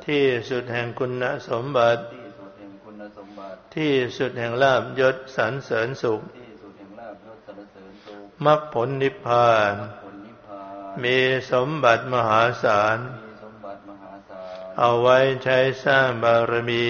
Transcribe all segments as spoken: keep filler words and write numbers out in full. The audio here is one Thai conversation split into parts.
ที่สุดแห่งคุณสมบัติที่สุดแห่งลาภยศสรรเสริญสุขมรรคผลนิพพานมีสมบัติมหาศาลเอาไว้ใช้สร้างบารมี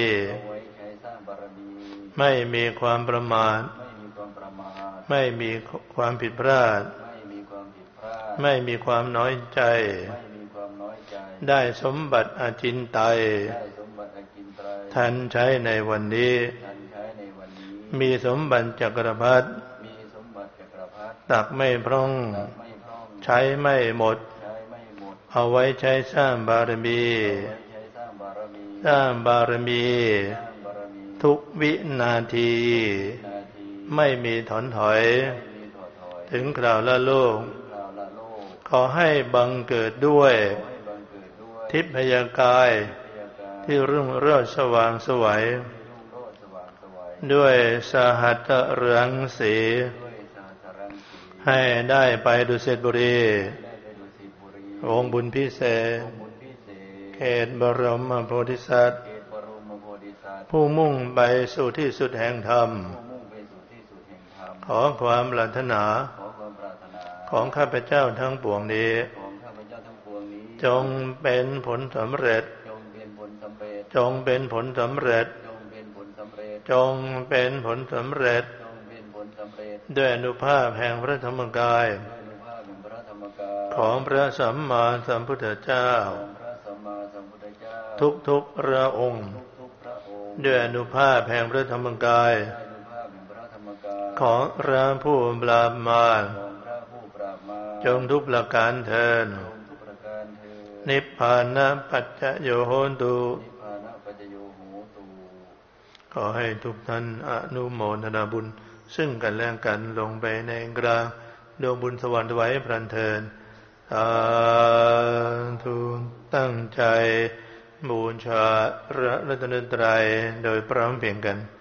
ไม่มีความประมาทไม่มีความผิดพลาดไม่มีความน้อยใจได้สมบัติอจินไตยทันใช้ในวันนี้มีสมบัติจักรพรรดิตักไม่พร่องใช้ไม่หมดเอาไว้ใช้สร้างบารมีสร้างบารมีทุกวินาทีไม่มีถอนถอยถึงคราวละโลกขอให้บังเกิดด้วยทิพยกายที่รุ่งโรจน์สว่างไสวด้วยสหัสเรืองสีให้ได้ไปดุสิตบุรีองค์บุญพิเศษเขตบรมโพธิสัตว์ผู้มุ่งไปสู่ที่สุดแห่งธรรมขอความปรารถนาของข้าพเจ้าทั้งปวงนี้จงเป็นผลสำเร็จจงเป็นผลสำเร็จจงเป็นผลสำเร็จด้วยอนุภาพแห่งพระธรรมกายของพระสัมมาสัมพุทธเจ้าทุกๆพระองค์ด้วยอนุภาพแห่งพระธรรมกายของพระผู้ปราบมารจงทุกประการเถิดนิพพานะปัจจโยโหตุขอให้ทุกท่านอนุโมทนาบุญซึ่งกันและกันลงไปในกลางดวงบุญสวรรค์ไว้พลันเทินสาธุตั้งใจบูชาพระรัตนตรัยโดยพร้อมเพรียงกัน